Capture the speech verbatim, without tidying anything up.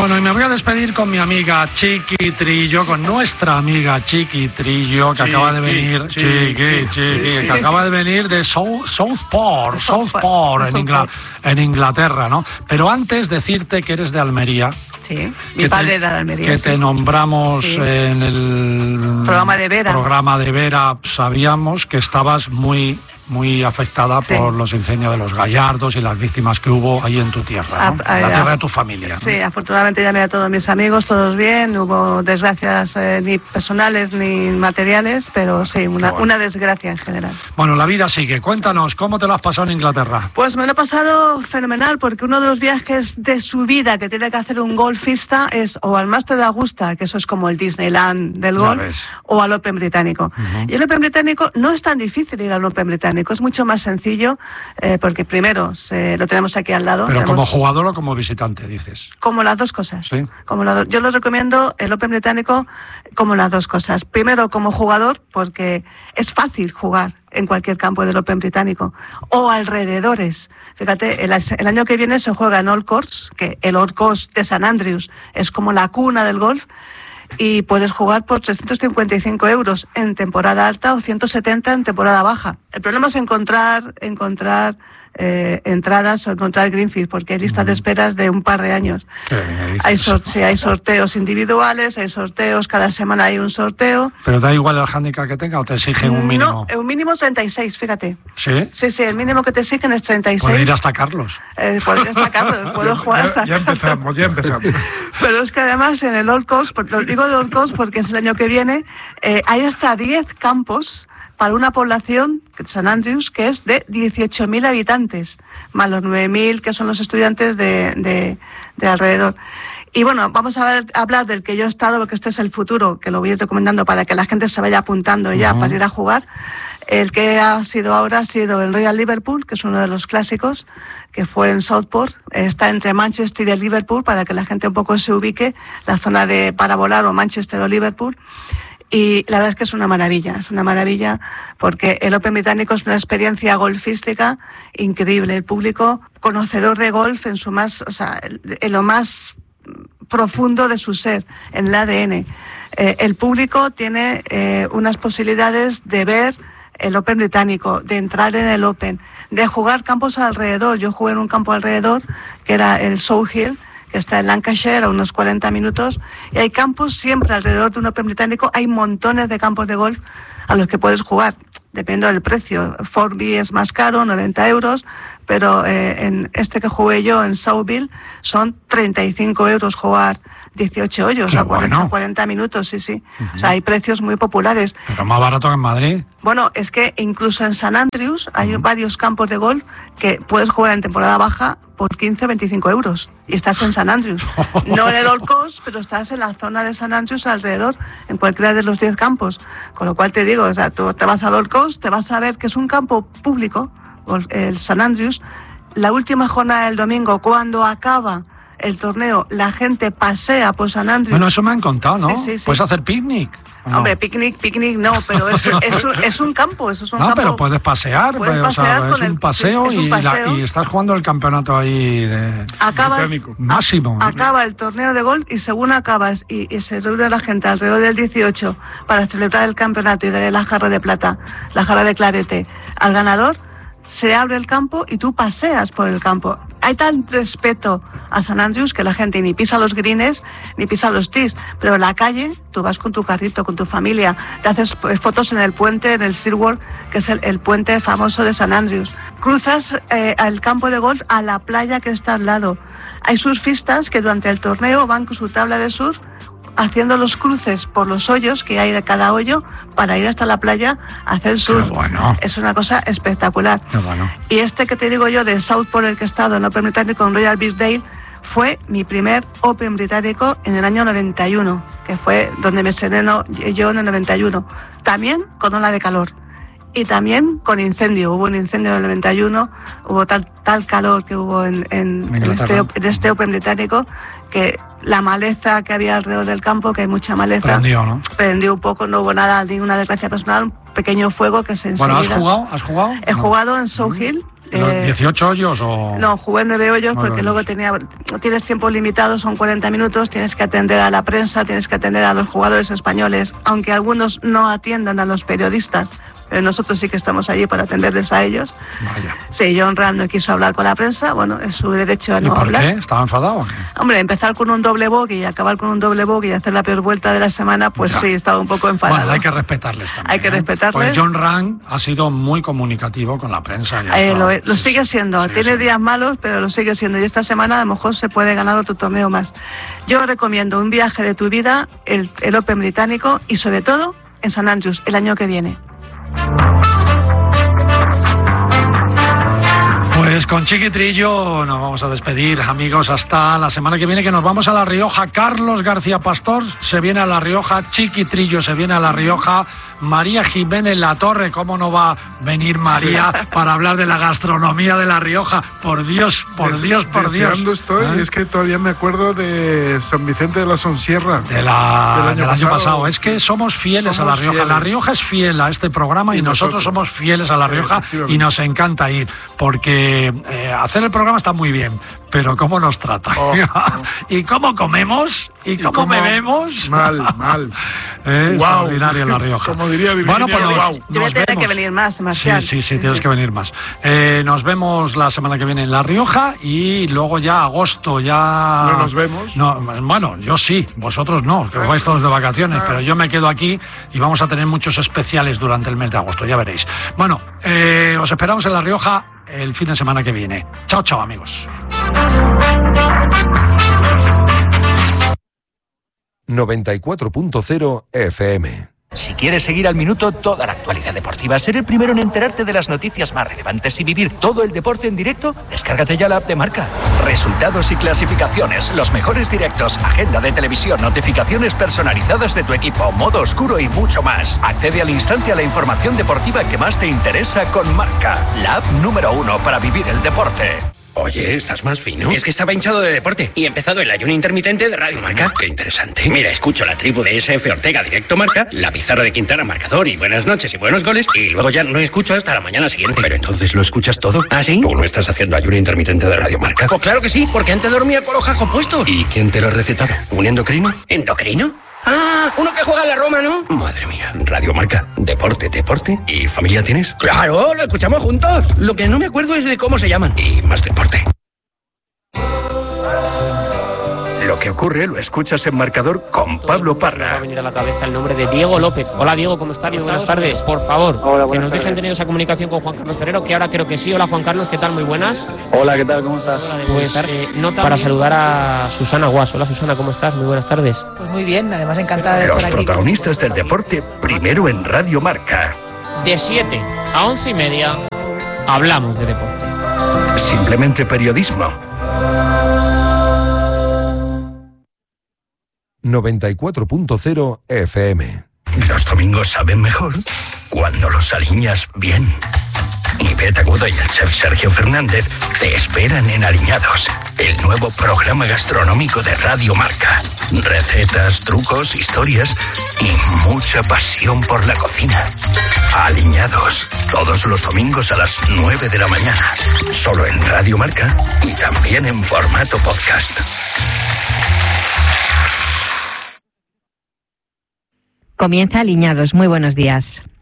Bueno, y me voy a despedir con mi amiga Chiqui Trillo, con nuestra amiga Chiqui Trillo, que Chiqui, acaba de venir, Chiqui, Chiqui, Chiqui, que acaba de venir de South, Southport, Southport, en, Ingl en Inglaterra, ¿no? Pero antes decirte que eres de Almería. Sí, mi padre era de Almería. Que sí. te nombramos sí. en el programa de Vera. programa de Vera. Sabíamos que estabas muy... muy afectada sí. por los incendios de los Gallardos y las víctimas que hubo ahí en tu tierra, ¿no? A, a, la tierra de tu familia, ¿no? Sí, afortunadamente llamé a todos mis amigos, todos bien, no hubo desgracias eh, ni personales ni materiales, pero sí, una, bueno. una desgracia en general. Bueno, la vida sigue. Cuéntanos, ¿cómo te lo has pasado en Inglaterra? Pues me lo he pasado fenomenal, porque uno de los viajes de su vida que tiene que hacer un golfista es o al Master de Augusta, que eso es como el Disneyland del golf, o al Open británico. Uh-huh. Y el Open británico no es tan difícil ir al Open británico. Es mucho más sencillo eh, porque primero se, lo tenemos aquí al lado. Pero tenemos, como jugador o como visitante, dices. Como las dos cosas. ¿Sí? Como la, yo les recomiendo el Open británico como las dos cosas. Primero como jugador porque es fácil jugar en cualquier campo del Open británico o alrededores. Fíjate, el, el año que viene se juega en Old Course, que el Old Course de San Andrews es como la cuna del golf. Y puedes jugar por trescientos cincuenta y cinco euros en temporada alta o ciento setenta en temporada baja. El problema es encontrar encontrar eh, entradas o encontrar greenfield, porque hay listas de esperas de un par de años. Hay, sor sí, hay sorteos individuales, hay sorteos, cada semana hay un sorteo. ¿Pero da igual el handicap que tenga o te exigen un mínimo? No, un mínimo es treinta y seis, fíjate. ¿Sí? Sí, sí, el mínimo que te exigen es treinta y seis. Puedo ir hasta Carlos. Eh, puedo ir hasta Carlos, puedo jugar hasta Ya, ya empezamos, ya empezamos. Pero es que además en el Old Course, lo digo de Old Course porque es el año que viene, eh, hay hasta diez campos para una población, San Andrews, que es de dieciocho mil habitantes, más los nueve mil que son los estudiantes de, de, de alrededor. Y bueno, vamos a, ver, a hablar del que yo he estado, porque este es el futuro, que lo voy a ir recomendando para que la gente se vaya apuntando ya uh-huh. para ir a jugar. El que ha sido ahora ha sido el Royal Liverpool, que es uno de los clásicos, que fue en Southport. Está entre Manchester y Liverpool, para que la gente un poco se ubique, la zona de para volar o Manchester o Liverpool. Y la verdad es que es una maravilla, es una maravilla porque el Open británico es una experiencia golfística increíble. El público conocedor de golf en su más, o sea, en lo más profundo de su ser, en el A D N. Eh, el público tiene eh, unas posibilidades de ver el Open británico, de entrar en el Open, de jugar campos alrededor. Yo jugué en un campo alrededor, que era el Sow Hill, que está en Lancashire, a unos cuarenta minutos, y hay campos siempre alrededor de un Open británico, hay montones de campos de golf a los que puedes jugar, dependiendo del precio. Formby es más caro, noventa euros, pero eh, en este que jugué yo, en Souville, son treinta y cinco euros jugar dieciocho hoyos a cuarenta, bueno. cuarenta minutos, sí, sí. Uh-huh. O sea, hay precios muy populares. Pero más barato que en Madrid. Bueno, es que incluso en San Andrews hay uh-huh. varios campos de golf que puedes jugar en temporada baja por quince o veinticinco euros. Y estás en San Andrews. No en el Old Course, pero estás en la zona de San Andrews alrededor, en cualquiera de los diez campos. Con lo cual te digo, o sea, tú te vas al Old Course, te vas a ver que es un campo público, el San Andrews. La última jornada del domingo, cuando acaba el torneo, la gente pasea por San Andrews. Bueno, eso me han contado, ¿no? Sí, sí, sí. Puedes hacer picnic. No. Hombre, picnic, picnic no, pero es, es, un, es un campo, eso es un no, campo. No, pero puedes pasear, puedes pero, pasear o sea, con es, el, un paseo sí, es un paseo y, la, y estás jugando el campeonato ahí de acaba, máximo. A, acaba el torneo de golf y según acabas y, y se reúne la gente alrededor del dieciocho para celebrar el campeonato y darle la jarra de plata, la jarra de clarete al ganador, se abre el campo y tú paseas por el campo. Hay tan respeto a San Andrews que la gente ni pisa los greens ni pisa los tees, pero en la calle tú vas con tu carrito, con tu familia, te haces fotos en el puente, en el Seawall, que es el, el puente famoso de San Andrews. Cruzas eh, al campo de golf a la playa que está al lado. Hay surfistas que durante el torneo van con su tabla de surf haciendo los cruces por los hoyos que hay de cada hoyo para ir hasta la playa a hacer surf. Qué bueno. Es una cosa espectacular. Qué bueno. Y este que te digo yo de Southport, el que he estado en Open británico en Royal Birkdale, fue mi primer Open británico en el año noventa y uno, que fue donde me sereno yo en el noventa y uno. También con ola de calor. Y también con incendio. Hubo un incendio en el noventa y uno, hubo tal, tal calor que hubo en, en, en, este, en este Open británico que la maleza que había alrededor del campo, que hay mucha maleza, prendió, ¿no? Prendió un poco, no hubo nada, ninguna desgracia personal, un pequeño fuego que se enseguida... Bueno, ¿has jugado? ¿Has jugado? He no. jugado en Sow Hill, Eh, ¿dieciocho hoyos o...? No, jugué nueve hoyos porque hoyos. Luego tenía, tienes tiempo limitado, son cuarenta minutos, tienes que atender a la prensa, tienes que atender a los jugadores españoles, aunque algunos no atiendan a los periodistas, pero nosotros sí que estamos allí para atenderles a ellos. Vaya. Sí, Jon Rahm no quiso hablar con la prensa, bueno, es su derecho a no hablar. ¿Y por qué? ¿Estaba enfadado o qué? Hombre, empezar con un doble bogey y acabar con un doble bogey y hacer la peor vuelta de la semana, pues ya. Sí, estaba un poco enfadado. Bueno, hay que respetarles también. Hay que ¿eh? respetarles. Pues Jon Rahm ha sido muy comunicativo con la prensa. Eh, lo, lo sí, sigue siendo, sigue tiene siendo. días malos, pero lo sigue siendo. Y esta semana a lo mejor se puede ganar otro torneo más. Yo recomiendo un viaje de tu vida, el, el Open británico y sobre todo en St Andrews el año que viene. Pues con Chiqui Trillo nos vamos a despedir, amigos, hasta la semana que viene, que nos vamos a La Rioja. Carlos García Pastor se viene a La Rioja, Chiqui Trillo se viene a La Rioja, María Jiménez La Torre, ¿cómo no va a venir María para hablar de la gastronomía de La Rioja? Por Dios, por Des, Dios, por Dios. estoy, ¿Eh? Es que todavía me acuerdo de San Vicente de la Sonsierra. De la, del año, del año pasado. pasado. Es que somos fieles somos a La Rioja. Fieles. La Rioja es fiel a este programa y, y nosotros, nosotros somos fieles a La Rioja y nos encanta ir, porque eh, hacer el programa está muy bien, pero cómo nos tratan. Oh, oh. ¿Y cómo comemos? ¿Y, ¿Y cómo, cómo bebemos? Mal, mal. Es wow. Extraordinario La Rioja. Como diría Virginia, bueno, pues wow. Yo voy a tener que venir más, Marcial. Sí, sí, sí, sí, tienes sí. que venir más. Eh, nos vemos la semana que viene en La Rioja y luego ya agosto, ya... ¿No nos vemos? No, bueno, yo sí, vosotros no, que os vais todos de vacaciones, ah. pero yo me quedo aquí y vamos a tener muchos especiales durante el mes de agosto, ya veréis. Bueno, eh, os esperamos en La Rioja el fin de semana que viene. Chao, chao, amigos. noventa y cuatro punto cero F M. Si quieres seguir al minuto toda la actualidad deportiva, ser el primero en enterarte de las noticias más relevantes y vivir todo el deporte en directo, descárgate ya la app de Marca. Resultados y clasificaciones, los mejores directos, agenda de televisión, notificaciones personalizadas de tu equipo, modo oscuro y mucho más. Accede al instante a la información deportiva que más te interesa con Marca, la app número uno para vivir el deporte. Oye, ¿estás más fino? Es que estaba hinchado de deporte y he empezado el ayuno intermitente de Radio Marca. Qué interesante. Mira, escucho la tribu de S F Ortega Directo Marca, la pizarra de Quintana Marcador y buenas noches y buenos goles, y luego ya no escucho hasta la mañana siguiente. Pero entonces lo escuchas todo. ¿Ah, sí? ¿Tú no estás haciendo ayuno intermitente de Radio Marca? Pues claro que sí, porque antes dormía con los jajos puestos. ¿Y quién te lo ha recetado? ¿Un endocrino? ¿Endocrino? Ah, uno que juega en la Roma, ¿no? Madre mía, Radio Marca, deporte, deporte. ¿Y familia tienes? Claro, lo escuchamos juntos. Lo que no me acuerdo es de cómo se llaman. Y más deporte. Lo que ocurre lo escuchas en Marcador con Pablo Parra. Me va a venir a la cabeza el nombre de Diego López. Hola Diego, ¿cómo estás? Muy buenas tardes. Por favor, Hola, que nos tardes. dejen tener esa comunicación con Juan Carlos Ferrero, que ahora creo que sí. Hola Juan Carlos, ¿qué tal? Muy buenas. Hola, ¿qué tal? ¿Cómo estás? Hola, pues eh, nota para saludar a Susana Guas. Hola Susana, ¿cómo estás? Muy buenas tardes. Pues muy bien, además encantada de Los estar aquí. Los protagonistas del deporte, primero en Radio Marca. De siete a once y media, hablamos de deporte. Simplemente periodismo. noventa y cuatro punto cero F M. Los domingos saben mejor cuando los aliñas bien. Ivette Agudo y el chef Sergio Fernández te esperan en Aliñados, el nuevo programa gastronómico de Radio Marca. Recetas, trucos, historias y mucha pasión por la cocina. Aliñados, todos los domingos a las nueve de la mañana. Solo en Radio Marca y también en formato podcast. Comienza Aliñados. Muy buenos días.